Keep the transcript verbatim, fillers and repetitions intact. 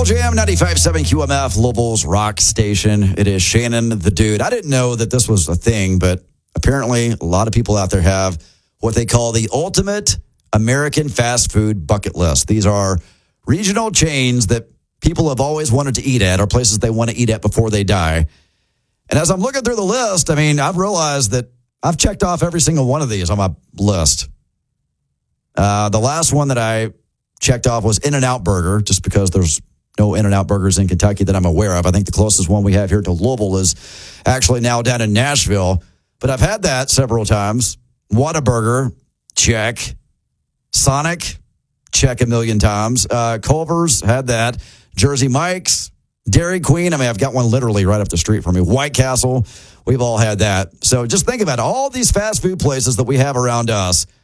Jam, ninety-five point seven Q M F, Louisville's rock station. It is Shannon the Dude. I didn't know that this was a thing, but apparently a lot of people out there have what they call the ultimate American fast food bucket list. These are regional chains that people have always wanted to eat at, or places they want to eat at before they die. And as I'm looking through the list, I mean, I've realized that I've checked off every single one of these on my list. Uh, the last one that I checked off was In-N-Out Burger, just because there's no In-N-Out Burgers in Kentucky that I'm aware of. I think the closest one we have here to Louisville is actually now down in Nashville. But I've had that several times. Whataburger, check. Sonic, check a million times. Uh, Culver's, had that. Jersey Mike's, Dairy Queen. I mean, I've got one literally right up the street from me. White Castle, we've all had that. So just think about it. All these fast food places that we have around us,